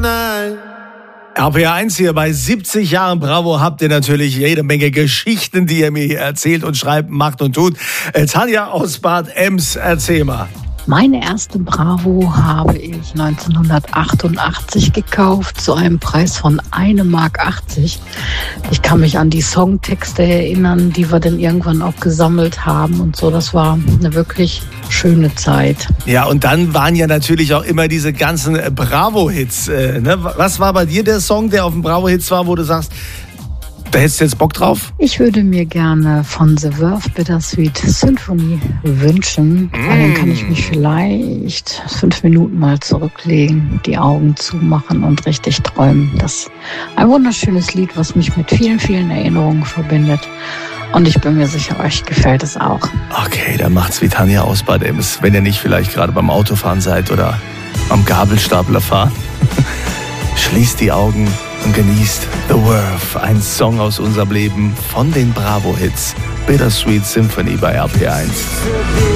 night. RPR1 hier bei 70 Jahren Bravo habt ihr natürlich jede Menge Geschichten, die ihr mir hier erzählt und schreibt, macht und tut. Tanja aus Bad Ems, erzähl mal. Meine erste Bravo habe ich 1988 gekauft, zu einem Preis von 1,80 Mark. Ich kann mich an die Songtexte erinnern, die wir dann irgendwann auch gesammelt haben und so. Das war eine wirklich schöne Zeit. Ja, und dann waren ja natürlich auch immer diese ganzen Bravo-Hits. Ne? Was war bei dir der Song, der auf dem Bravo-Hits war, wo du sagst, da hättest du jetzt Bock drauf? Ich würde mir gerne von The Verve Bittersweet Symphony wünschen. Dann kann ich mich vielleicht 5 Minuten mal zurücklegen, die Augen zumachen und richtig träumen. Das ist ein wunderschönes Lied, was mich mit vielen, vielen Erinnerungen verbindet. Und ich bin mir sicher, euch gefällt es auch. Okay, dann macht's wie Tanja aus Bad Ems, wenn ihr nicht vielleicht gerade beim Autofahren seid oder am Gabelstapler fahren. Schließt die Augen und genießt The Verve, ein Song aus unserem Leben von den Bravo-Hits. Bittersweet Symphony bei RPR1.